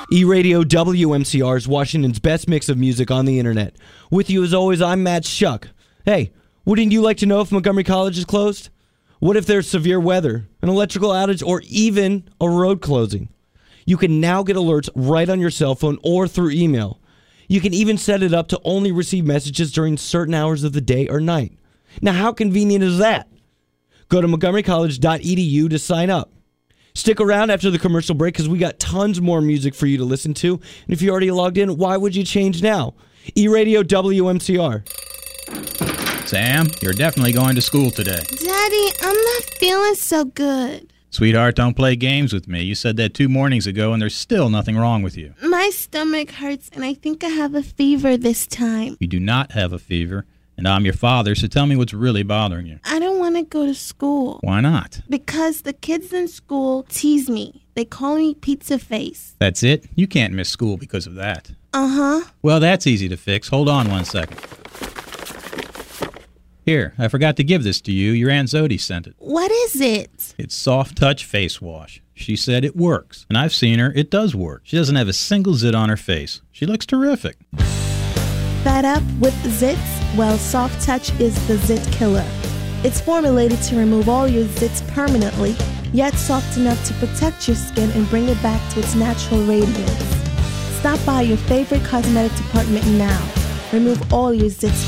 E-Radio WMCR is Washington's best mix of music on the internet. With you as always, I'm Matt Shuck. Hey, wouldn't you like to know if Montgomery College is closed? What if there's severe weather, an electrical outage, or even a road closing? You can now get alerts right on your cell phone or through email. You can even set it up to only receive messages during certain hours of the day or night. Now, how convenient is that? Go to montgomerycollege.edu to sign up. Stick around after the commercial break because we got tons more music for you to listen to. And if you already logged in, why would you change now? E-Radio WMCR. Sam, you're definitely going to school today. Daddy, I'm not feeling so good. Sweetheart, don't play games with me. You said that 2 mornings ago and there's still nothing wrong with you. My stomach hurts and I think I have a fever this time. You do not have a fever, and I'm your father, so tell me what's really bothering you. I don't want to go to school. Why not? Because the kids in school tease me. They call me Pizza Face. That's it? You can't miss school because of that. Uh-huh. Well, that's easy to fix. Hold on 1 second. Here, I forgot to give this to you. Your Aunt Zodi sent it. What is it? It's Soft Touch Face Wash. She said it works, and I've seen her. It does work. She doesn't have a single zit on her face. She looks terrific. Fed up with zits? Well, Soft Touch is the zit killer. It's formulated to remove all your zits permanently, yet soft enough to protect your skin and bring it back to its natural radiance. Stop by your favorite cosmetic department now. Remove all your zits